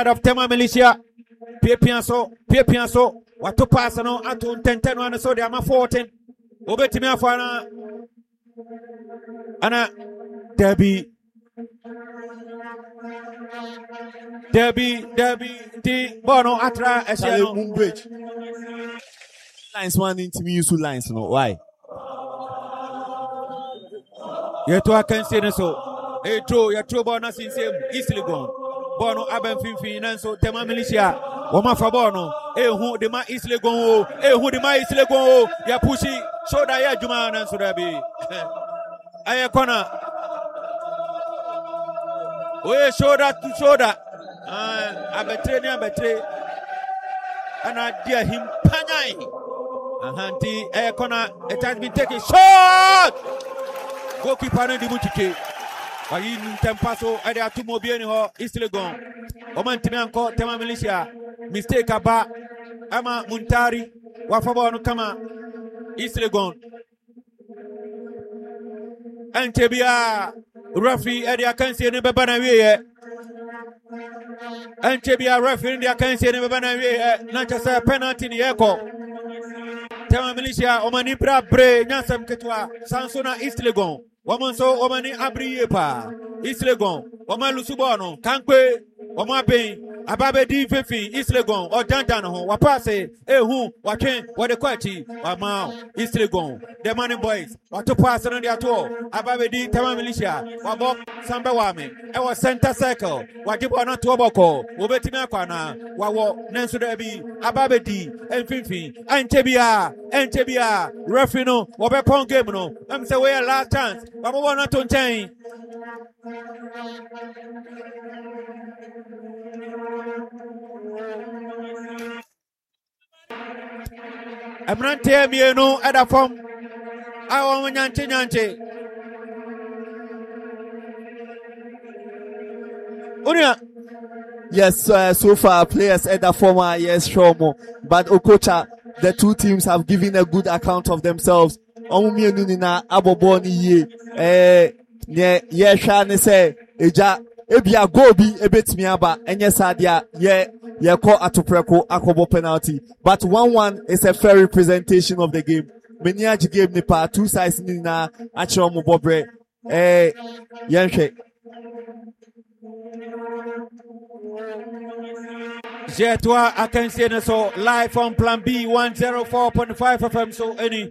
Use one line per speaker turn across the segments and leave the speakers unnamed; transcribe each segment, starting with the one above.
side of Tema Militia. Piapianso. What to pass no at 10 so they are 14. Obetimia Fana. Anna Debbie, the Bono Atra Ashano
Bridge. Lines one into me, use lines, no, why?
Yet I can say so. A true, your true bonus in same easily gone. Bono Aben Finfin and so Tema Militia, Woma Fabono, who the ma easily go, who the ma easily go, ya pushy, so that ya Juman and so that be. Aya corner. We shoulder to shoulder. I betray. And I dear him panai. Hanti Aya corner. It has been taken shot. Goalkeeper no dibuchike. Ayi Tempaso ade atumo bi eni ho Eastleigh gone. Omantimi anko Tema Militia. Mistake aba ama Muntari wafabo no kama Eastleigh gone. Antebia referee ade akansi ne beba na wiye. Antebia referee ade akansi ne beba na wiye. Na chasa penalty ni yeko. Tema Militia omani bra bre nyasam ketwa Sansona Eastleigh gone. Woman so omani abriye pa Eastleigh gone. Woman lusubono kankwe woman ben ababe di fefi Eastleigh gone or dandan ho wa pass hu wa twen wa de kwachi wa ma Eastleigh gone. The money boys wa to pass no dia to ababe di Tema Militia wa bo samba wa me e wa center circle wa jibo na to boko wo betimi akwana wa wo nanso da bi ababe di enfinfin entebia referee no wo be pon game no am say we last chance wa bo na to nchen. Emrante mienu ada form awo nyanche Unia.
Yes, so far players at the former, yes, Shomo, but Okocha, the two teams have given a good account of themselves. Omumi nina aboboni ye shane say eja ebia gobi ebetimi aba enye sadia ye call atopreko akobo penalty, but 1-1 is a fair representation of the game. Meniaji game nipa two sides nina achomo bobre yenhwe.
Jetwa akansi so live on Plan B 104.5 FM so any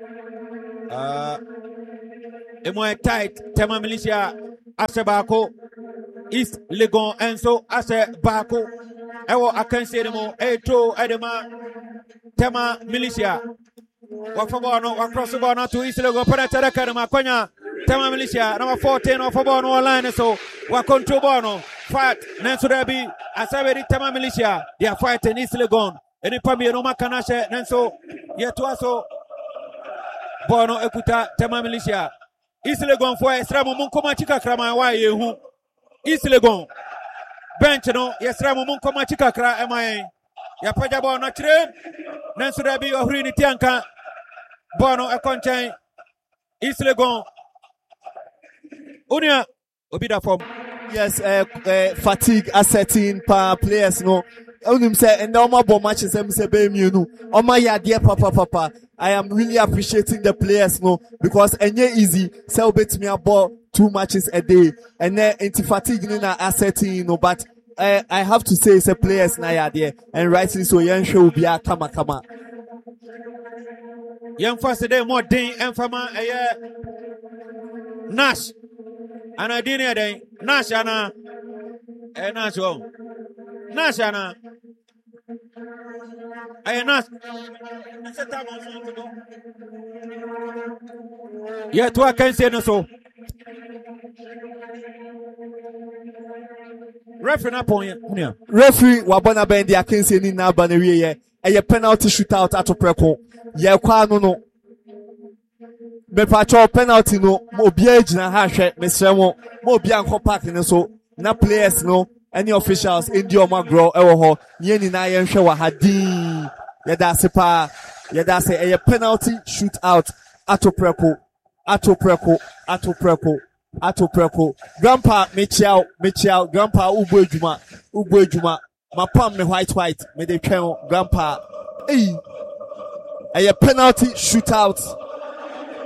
emo tight Tema Militia asebako Eastleigh gone and so asebako ewo akansi mo eto edema Tema Militia wafabono wakrossbono to Eastleigh go penalty karama kwanya Tema Militia number 14 wafabono online so wa control bono fight nanso there be asabedi Tema Militia they are fighting Eastleigh gone eni pamie no makanashe nanso yeto aso bono ekuta Tema Militia Eastleigh gone for extra mo nkoma chika krama wa yehu Eastleigh gone bench no extra mo nkoma chika kra emayen ya paja bono chire nanso there be ohuri ni tianka bono ekonchen Eastleigh gone Unia obida form.
Yes, fatigue asserting per players no. Unim say and normal ball matches say be me no. Oma ya dear papa. I am really appreciating the players no because enye easy say obetimi ball 2 matches a day and then anti fatigue na asserting no, but I have to say it's a players na ya there and rightly so yan show be a kama.
Yan first day more day enfama Nash and I didn't day Nash ana Nash oh Nash ana Nash yeah to I can say no so referee na pon ya
referee wabona ben dia can say ni na ba na wie ye penalty shootout atopreko ye kwa no me pacho penalty no mo bia ejina ha hwe mesre mo bia nko park ne so na players no any officials in the omagro ewo ho ye ni na ye hwe wa hadin ye da se a penalty shootout atopreko ato preko. Grandpa, mechiao, grandpa, ubo ejuma. My palm me white, me de twɛn grandpa. Hey, a penalty shootout.